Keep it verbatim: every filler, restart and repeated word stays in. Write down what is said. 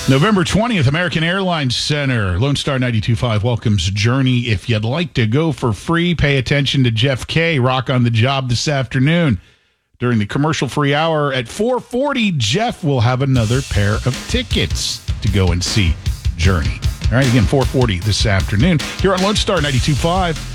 November twentieth, American Airlines Center. Lone Star ninety-two point five welcomes Journey. If you'd like to go for free, pay attention to Jeff K. Rock on the job this afternoon. During the commercial-free hour at four forty, Jeff will have another pair of tickets to go and see Journey. All right, again, four forty this afternoon here on Lone Star ninety-two point five.